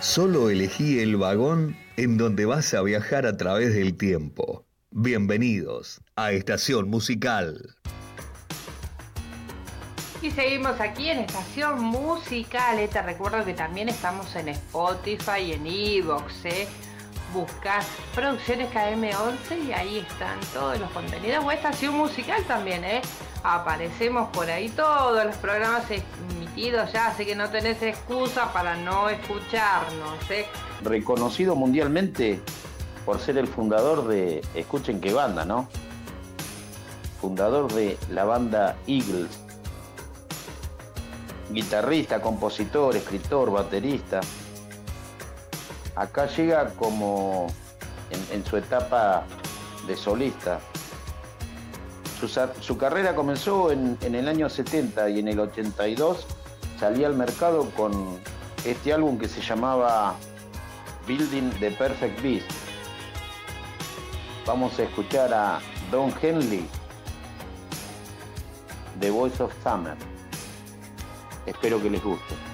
Solo elegí el vagón en donde vas a viajar a través del tiempo. Bienvenidos a Estación Musical. Y seguimos aquí en Estación Musical. Te recuerdo que también estamos en Spotify y en iVoox. Buscás Producciones KM11 y ahí están todos los contenidos. O Estación Musical también, aparecemos por ahí todos los programas emitidos ya, así que no tenés excusa para no escucharnos. Reconocido mundialmente por ser el fundador de, escuchen qué banda, ¿no? Fundador de la banda Eagles. Guitarrista, compositor, escritor, baterista. Acá llega como en su etapa de solista. Su carrera comenzó en el año 70 y en el 82 salía al mercado con este álbum que se llamaba Building the Perfect Beast. Vamos a escuchar a Don Henley, The Voice of Summer. Espero que les guste.